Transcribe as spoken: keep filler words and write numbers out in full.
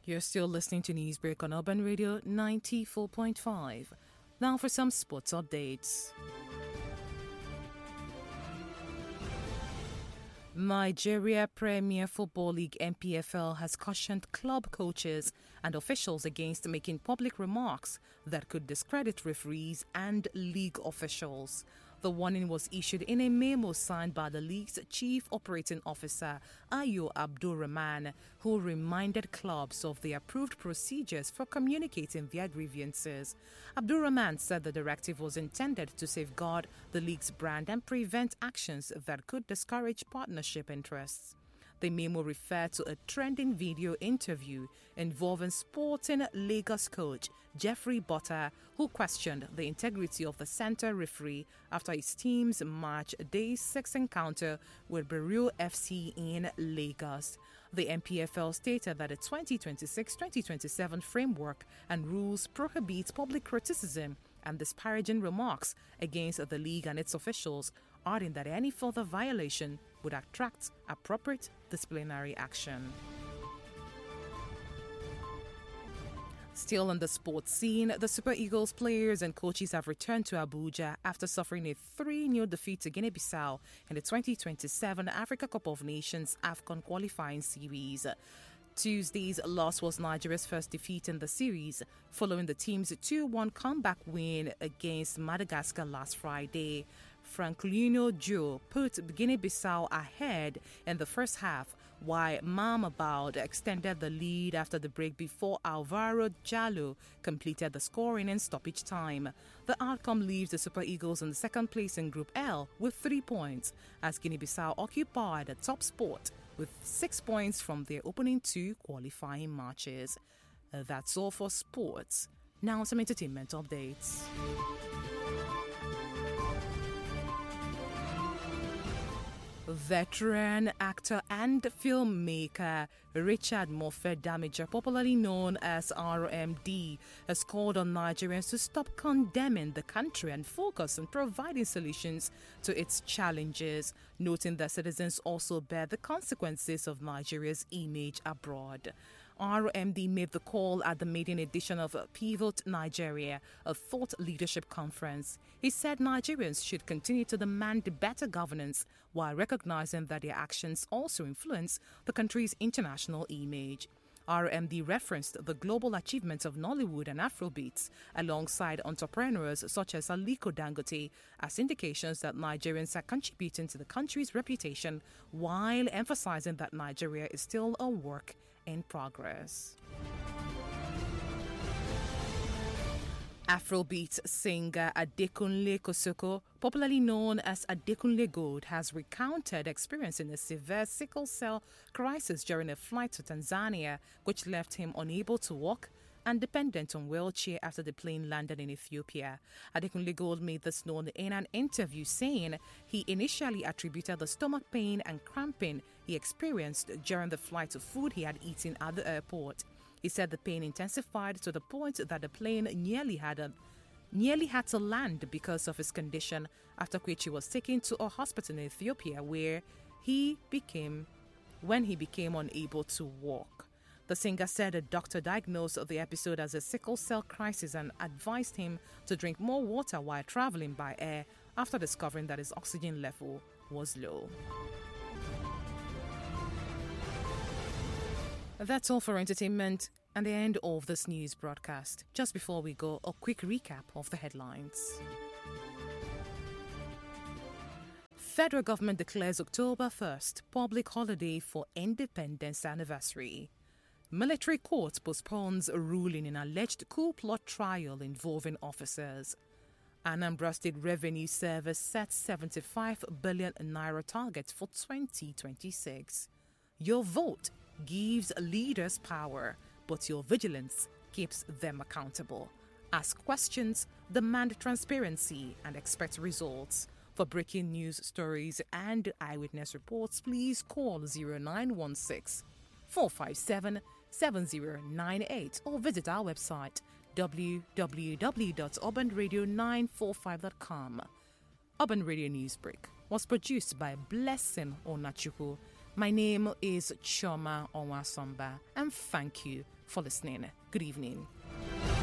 You're still listening to Newsbreak on Urban Radio ninety-four point five. Now for some sports updates. Nigeria Premier Football League N P F L has cautioned club coaches and officials against making public remarks that could discredit referees and league officials. The warning was issued in a memo signed by the league's chief operating officer, Ayo Abdulrahman, who reminded clubs of the approved procedures for communicating their grievances. Abdulrahman said the directive was intended to safeguard the league's brand and prevent actions that could discourage partnership interests. The memo referred to a trending video interview involving Sporting Lagos coach Jeffrey Butter, who questioned the integrity of the center referee after his team's match day six encounter with Bereau F C in Lagos. The N P F L stated that the twenty twenty-six twenty twenty-seven framework and rules prohibit public criticism and disparaging remarks against the league and its officials, adding that any further violation would attract appropriate disciplinary action. Still on the sports scene, the Super Eagles players and coaches have returned to Abuja after suffering a three nil defeat to Guinea-Bissau in the twenty twenty-seven Africa Cup of Nations AFCON qualifying series. Tuesday's loss was Nigeria's first defeat in the series, following the team's two one comeback win against Madagascar last Friday. Franklino Joe put Guinea-Bissau ahead in the first half, while Mamabald extended the lead after the break before Alvaro Jallo completed the scoring in stoppage time. The outcome leaves the Super Eagles in the second place in Group L with three points, as Guinea-Bissau occupied the top spot with six points from their opening two qualifying matches. That's all for sports. Now some entertainment updates. Veteran actor and filmmaker Richard Moffett Damager, popularly known as R M D, has called on Nigerians to stop condemning the country and focus on providing solutions to its challenges, noting that citizens also bear the consequences of Nigeria's image abroad. R M D made the call at the maiden edition of Pivot Nigeria, a thought leadership conference. He said Nigerians should continue to demand better governance while recognizing that their actions also influence the country's international image. R M D referenced the global achievements of Nollywood and Afrobeats alongside entrepreneurs such as Aliko Dangote as indications that Nigerians are contributing to the country's reputation, while emphasizing that Nigeria is still a work in progress. Afrobeat singer Adekunle Kosoko, popularly known as Adekunle Gold, has recounted experiencing a severe sickle cell crisis during a flight to Tanzania, which left him unable to walk and dependent on wheelchair after the plane landed in Ethiopia. Adekunle Gold made this known in an interview, saying he initially attributed the stomach pain and cramping he experienced during the flight to food he had eaten at the airport. He said the pain intensified to the point that the plane nearly had a nearly had to land because of his condition, after which he was taken to a hospital in Ethiopia where he became when he became unable to walk. The singer said a doctor diagnosed the episode as a sickle cell crisis and advised him to drink more water while traveling by air after discovering that his oxygen level was low. That's all for entertainment and the end of this news broadcast. Just before we go, a quick recap of the headlines. Federal government declares October first public holiday for Independence Anniversary. Military court postpones a ruling in alleged coup plot trial involving officers. Anambra State Revenue Service sets seventy-five billion naira target for twenty twenty-six. Your vote gives leaders power, but your vigilance keeps them accountable. Ask questions, demand transparency, and expect results. For breaking news stories and eyewitness reports, please call zero nine one six, four five seven, seven zero nine eight or visit our website w w w dot urban radio nine four five dot com. Urban Radio Newsbreak was produced by Blessing Onachukwu. My name is Choma Onwasomba, and thank you for listening. Good evening.